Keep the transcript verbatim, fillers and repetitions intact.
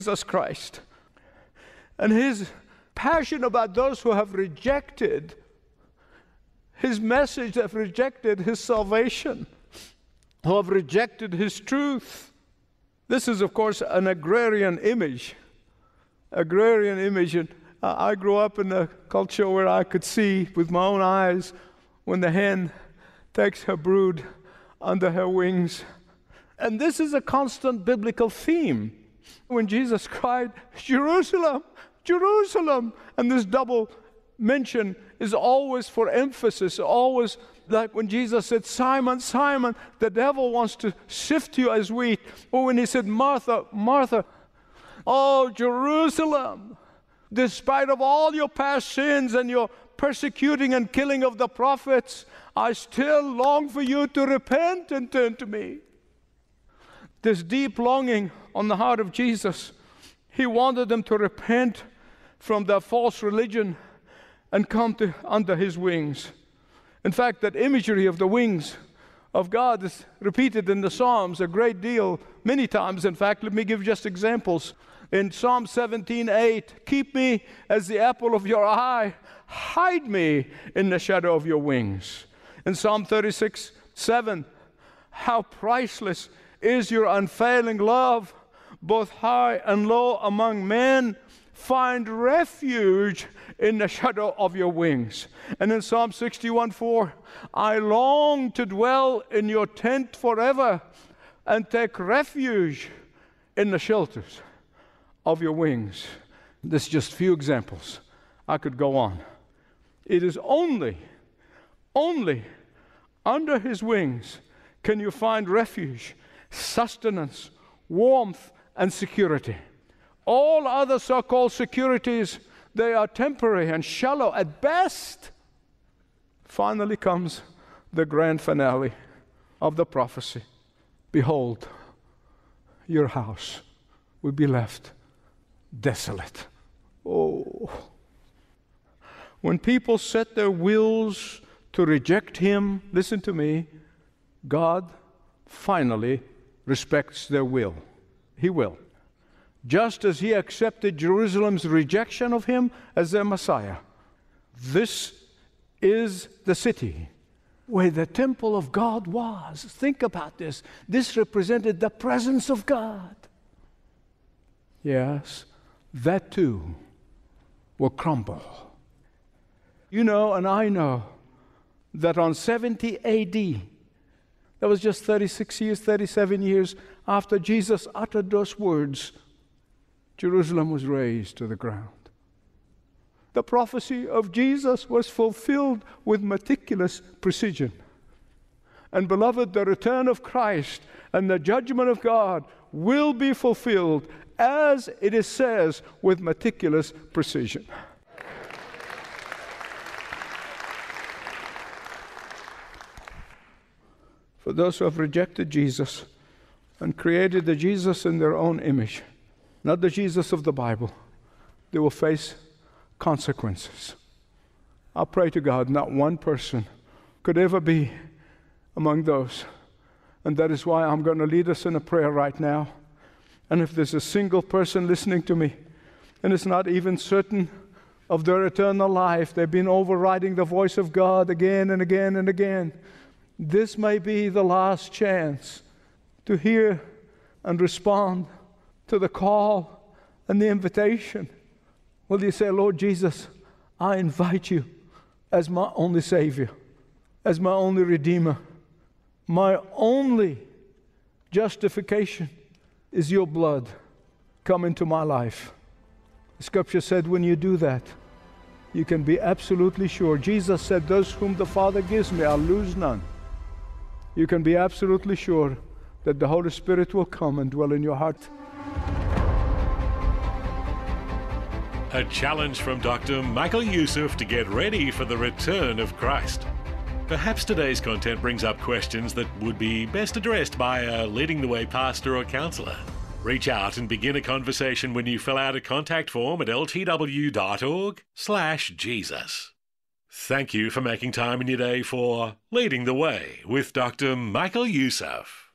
Jesus Christ. And his passion about those who have rejected his message, have rejected his salvation, who have rejected his truth. This is, of course, an agrarian image. Agrarian image. And I grew up in a culture where I could see with my own eyes when the hen takes her brood under her wings. And this is a constant biblical theme. When Jesus cried, Jerusalem, Jerusalem, and this double mention is always for emphasis, always like when Jesus said, Simon, Simon, the devil wants to sift you as wheat. Or when he said, Martha, Martha, oh, Jerusalem, despite of all your past sins and your persecuting and killing of the prophets, I still long for you to repent and turn to me. This deep longing on the heart of Jesus, he wanted them to repent from their false religion and come to under his wings. In fact, that imagery of the wings of God is repeated in the Psalms a great deal, many times. In fact, let me give just examples. In Psalm seventeen eight, keep me as the apple of your eye, hide me in the shadow of your wings. In Psalm thirty-six seven, how priceless is your unfailing love, both high and low among men, find refuge in the shadow of your wings. And in Psalm sixty-one four, I long to dwell in your tent forever and take refuge in the shelters of your wings. This is just few examples. I could go on. It is only, only under his wings can you find refuge, sustenance, warmth, and security. All other so-called securities, they are temporary and shallow at best. Finally comes the grand finale of the prophecy. Behold, your house will be left desolate. Oh. When people set their wills to reject him, listen to me, God finally respects their will. He will. Just as he accepted Jerusalem's rejection of him as their Messiah. This is the city where the temple of God was. Think about this. This represented the presence of God. Yes, that too will crumble. You know, and I know, that on seventy A D, that was just thirty-six years, thirty-seven years after Jesus uttered those words, Jerusalem was razed to the ground. The prophecy of Jesus was fulfilled with meticulous precision. And beloved, the return of Christ and the judgment of God will be fulfilled as it is says with meticulous precision. For those who have rejected Jesus and created the Jesus in their own image, not the Jesus of the Bible, they will face consequences. I pray to God not one person could ever be among those. And that is why I'm going to lead us in a prayer right now. And if there's a single person listening to me, and it's not even certain of their eternal life, they've been overriding the voice of God again and again and again, this may be the last chance to hear and respond to the call and the invitation. Will you say, Lord Jesus, I invite you as my only Savior, as my only Redeemer. My only justification is your blood. Come into my life. The Scripture said when you do that, you can be absolutely sure. Jesus said, those whom the Father gives me, I'll lose none. You can be absolutely sure that the Holy Spirit will come and dwell in your heart. A challenge from Doctor Michael Youssef to get ready for the return of Christ. Perhaps today's content brings up questions that would be best addressed by a Leading the Way pastor or counselor. Reach out and begin a conversation when you fill out a contact form at ltw.org slash Jesus. Thank you for making time in your day for Leading the Way with Doctor Michael Youssef.